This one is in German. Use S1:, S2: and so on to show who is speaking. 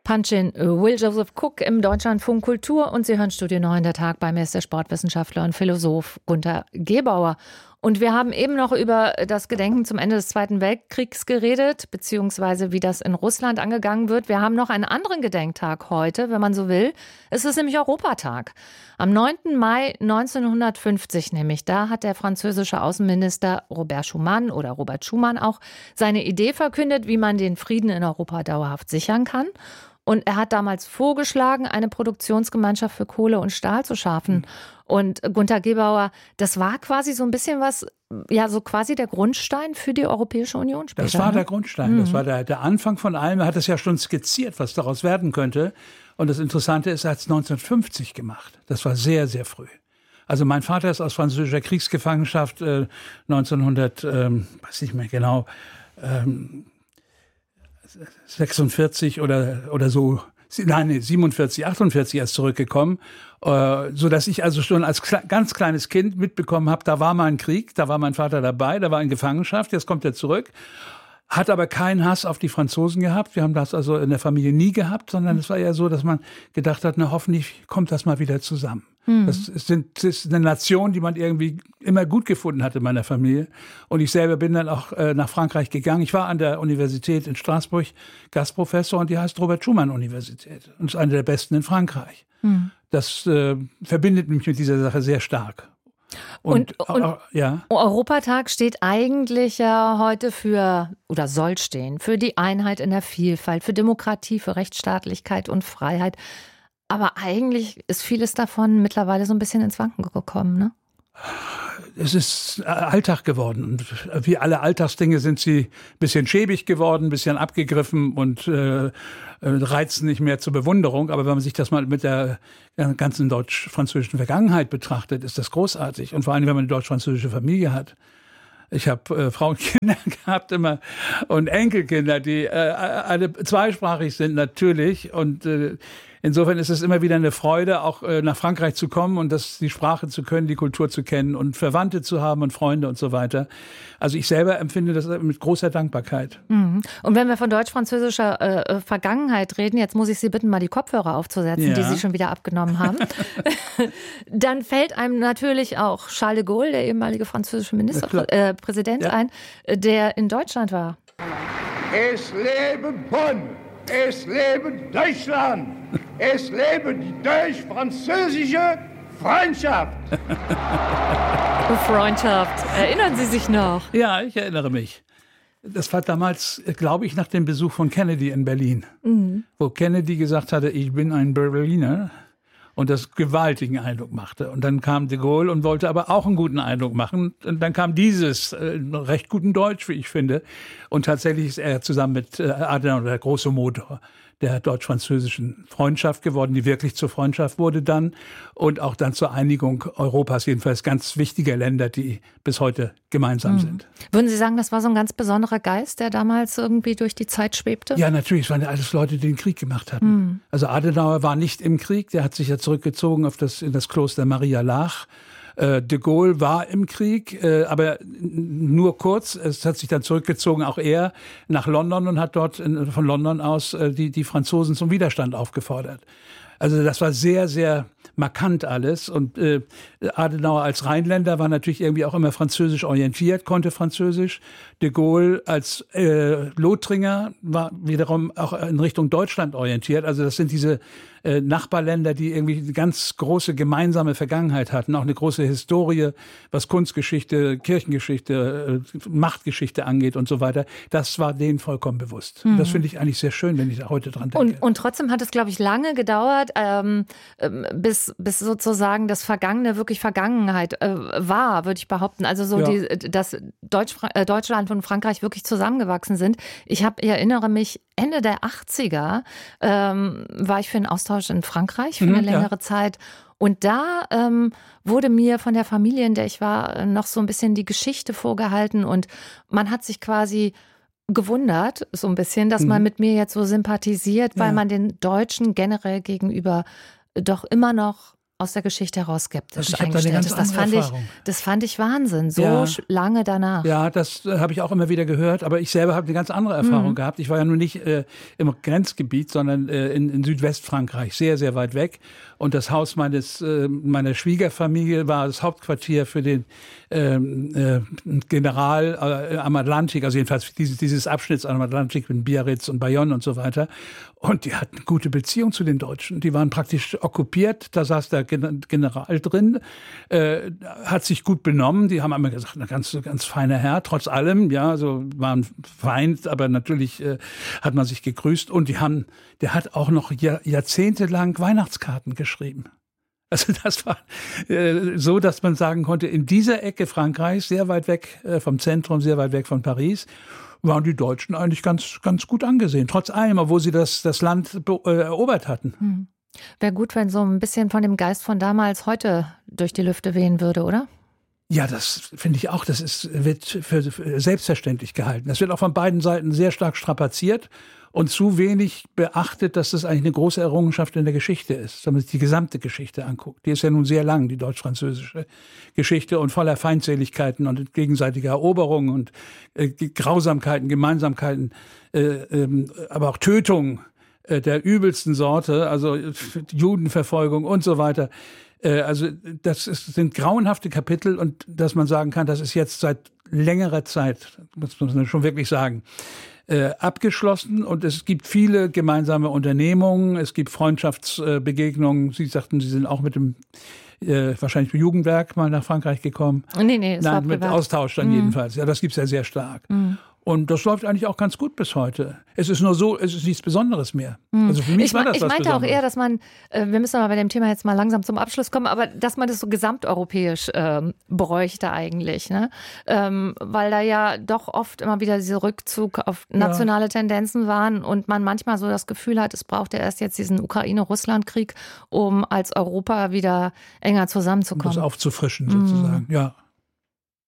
S1: Punchin Will Joseph Cook im Deutschlandfunk Kultur und Sie hören Studio 9, der Tag. Bei mir ist der Sportwissenschaftler und Philosoph Gunter Gebauer. Und wir haben eben noch über das Gedenken zum Ende des Zweiten Weltkriegs geredet, beziehungsweise wie das in Russland angegangen wird. Wir haben noch einen anderen Gedenktag heute, wenn man so will. Es ist nämlich Europatag. Am 9. Mai 1950 nämlich, da hat der französische Außenminister Robert Schuman oder Robert Schuman auch seine Idee verkündet, wie man den Frieden in Europa dauerhaft sichern kann. Und er hat damals vorgeschlagen, eine Produktionsgemeinschaft für Kohle und Stahl zu schaffen. Und Gunter Gebauer, das war quasi so ein bisschen was, ja, so quasi der Grundstein für die Europäische Union später.
S2: Das war der Grundstein, das war der Anfang von allem. Er hat es ja schon skizziert, was daraus werden könnte. Und das Interessante ist, er hat es 1950 gemacht. Das war sehr, sehr früh. Also mein Vater ist aus französischer Kriegsgefangenschaft 1900, weiß nicht mehr genau, 46 oder so, 47, 48 erst zurückgekommen, so dass ich also schon als ganz kleines Kind mitbekommen habe, da war mal ein Krieg, da war mein Vater dabei, da war in Gefangenschaft, jetzt kommt er zurück. Hat aber keinen Hass auf die Franzosen gehabt. Wir haben das also in der Familie nie gehabt, sondern es war ja so, dass man gedacht hat, na hoffentlich kommt das mal wieder zusammen. Das ist eine Nation, die man irgendwie immer gut gefunden hat in meiner Familie. Und ich selber bin dann auch nach Frankreich gegangen. Ich war an der Universität in Straßburg Gastprofessor und die heißt Robert-Schuman-Universität und ist eine der besten in Frankreich. Das verbindet mich mit dieser Sache sehr stark. Und ja.
S1: Europatag steht eigentlich ja heute für, oder soll stehen, für die Einheit in der Vielfalt, für Demokratie, für Rechtsstaatlichkeit und Freiheit. Aber eigentlich ist vieles davon mittlerweile so ein bisschen ins Wanken gekommen, ne?
S2: Es ist Alltag geworden und wie alle Alltagsdinge sind sie ein bisschen schäbig geworden, ein bisschen abgegriffen und reizen nicht mehr zur Bewunderung. Aber wenn man sich das mal mit der ganzen deutsch-französischen Vergangenheit betrachtet, ist das großartig. Und vor allem, wenn man eine deutsch-französische Familie hat. Ich habe Frauenkinder gehabt immer und Enkelkinder, die alle zweisprachig sind natürlich und insofern ist es immer wieder eine Freude, auch nach Frankreich zu kommen und die Sprache zu können, die Kultur zu kennen und Verwandte zu haben und Freunde und so weiter. Also ich selber empfinde das mit großer Dankbarkeit.
S1: Und wenn wir von deutsch-französischer Vergangenheit reden, jetzt muss ich Sie bitten, mal die Kopfhörer aufzusetzen, die Sie schon wieder abgenommen haben, dann fällt einem natürlich auch Charles de Gaulle, der ehemalige französische Präsident, ein, der in Deutschland war.
S3: Es lebe Bonn! Es lebe Deutschland! Es lebe die deutsch-französische Freundschaft!
S1: Freundschaft. Erinnern Sie sich noch?
S2: Ja, ich erinnere mich. Das war damals, glaube ich, nach dem Besuch von Kennedy in Berlin, wo Kennedy gesagt hatte, ich bin ein Berliner. Und das gewaltigen Eindruck machte. Und dann kam de Gaulle und wollte aber auch einen guten Eindruck machen. Und dann kam dieses recht guten Deutsch, wie ich finde. Und tatsächlich ist er zusammen mit Adenauer der große Motor der deutsch-französischen Freundschaft geworden, die wirklich zur Freundschaft wurde dann. Und auch dann zur Einigung Europas, jedenfalls ganz wichtiger Länder, die bis heute gemeinsam sind.
S1: Würden Sie sagen, das war so ein ganz besonderer Geist, der damals irgendwie durch die Zeit schwebte?
S2: Ja, natürlich. Es waren ja alles Leute, die den Krieg gemacht hatten. Also Adenauer war nicht im Krieg. Der hat sich ja zurückgezogen in das Kloster Maria Laach. De Gaulle war im Krieg, aber nur kurz. Es hat sich dann zurückgezogen, auch er, nach London und hat dort von London aus die Franzosen zum Widerstand aufgefordert. Also das war sehr, sehr markant alles. Und Adenauer als Rheinländer war natürlich irgendwie auch immer französisch orientiert, konnte Französisch. De Gaulle als Lothringer war wiederum auch in Richtung Deutschland orientiert. Also das sind diese Nachbarländer, die irgendwie eine ganz große gemeinsame Vergangenheit hatten, auch eine große Historie, was Kunstgeschichte, Kirchengeschichte, Machtgeschichte angeht und so weiter. Das war denen vollkommen bewusst. Das finde ich eigentlich sehr schön, wenn ich da heute dran denke.
S1: Und trotzdem hat es, glaube ich, lange gedauert, bis sozusagen das Vergangene wirklich Vergangenheit war, würde ich behaupten. Also so, dass Deutschland und Frankreich wirklich zusammengewachsen sind. Ich erinnere mich, Ende der 80er war ich für einen Austausch in Frankreich für eine längere Zeit. Und da wurde mir von der Familie, in der ich war, noch so ein bisschen die Geschichte vorgehalten. Und man hat sich quasi gewundert, so ein bisschen, dass man mit mir jetzt so sympathisiert, weil man den Deutschen generell gegenüber doch immer noch aus der Geschichte heraus skeptisch
S2: ich eingestellt
S1: eingestellt ist. Das fand ich Wahnsinn, so lange danach.
S2: Ja, das habe ich auch immer wieder gehört, aber ich selber habe eine ganz andere Erfahrung gehabt. Ich war ja nun nicht im Grenzgebiet, sondern in Südwestfrankreich, sehr, sehr weit weg. Und das Haus meiner Schwiegerfamilie war das Hauptquartier für den General am Atlantik, also jedenfalls dieses Abschnitts am Atlantik mit Biarritz und Bayonne und so weiter. Und die hatten gute Beziehung zu den Deutschen. Die waren praktisch okkupiert, da saß der General drin, hat sich gut benommen. Die haben einmal gesagt, ein ganz feiner Herr, trotz allem, ja, so waren Feind, aber natürlich hat man sich gegrüßt. Und der hat auch noch jahrzehntelang Weihnachtskarten geschrieben. Also das war so, dass man sagen konnte, in dieser Ecke Frankreichs, sehr weit weg vom Zentrum, sehr weit weg von Paris, waren die Deutschen eigentlich ganz, ganz gut angesehen. Trotz allem, obwohl sie das Land erobert hatten.
S1: Wäre gut, wenn so ein bisschen von dem Geist von damals heute durch die Lüfte wehen würde, oder?
S2: Ja, das finde ich auch. Wird für selbstverständlich gehalten. Das wird auch von beiden Seiten sehr stark strapaziert und zu wenig beachtet, dass das eigentlich eine große Errungenschaft in der Geschichte ist, wenn man sich die gesamte Geschichte anguckt. Die ist ja nun sehr lang, die deutsch-französische Geschichte, und voller Feindseligkeiten und gegenseitiger Eroberungen und Grausamkeiten, Gemeinsamkeiten, aber auch Tötungen der übelsten Sorte, also Judenverfolgung und so weiter. Also sind grauenhafte Kapitel, und dass man sagen kann, das ist jetzt seit längerer Zeit, muss man schon wirklich sagen, abgeschlossen, und es gibt viele gemeinsame Unternehmungen, es gibt Freundschaftsbegegnungen. Sie sagten, Sie sind auch mit dem wahrscheinlich mit Jugendwerk mal nach Frankreich gekommen.
S1: Nee, es war
S2: mit privat. Austausch dann jedenfalls. Ja, das gibt's ja sehr stark. Und das läuft eigentlich auch ganz gut bis heute. Es ist nur so, es ist nichts Besonderes mehr. Also für mich war das was Besonderes. Ich meinte auch eher,
S1: dass man, wir müssen aber bei dem Thema jetzt mal langsam zum Abschluss kommen, aber dass man das so gesamteuropäisch bräuchte eigentlich. Ne? Weil da ja doch oft immer wieder dieser Rückzug auf nationale Tendenzen waren und man manchmal so das Gefühl hat, es braucht ja erst jetzt diesen Ukraine-Russland-Krieg, um als Europa wieder enger zusammenzukommen.
S2: Um das aufzufrischen sozusagen, ja.